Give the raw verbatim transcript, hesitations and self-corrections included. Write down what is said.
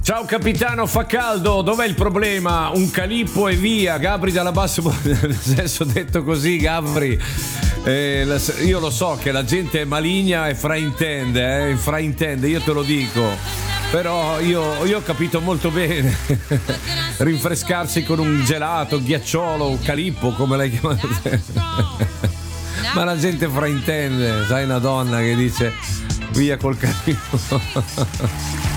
Ciao capitano, fa caldo, dov'è il problema? Un calippo e via. Gabri dalla basso, nel senso, detto così, Gabri, eh, io lo so che la gente è maligna e fraintende, eh, fraintende, io te lo dico, però io, io ho capito molto bene. Rinfrescarsi con un gelato, ghiacciolo, un calippo, come l'hai chiamato te. Ma la gente fraintende, sai, una donna che dice via col calippo.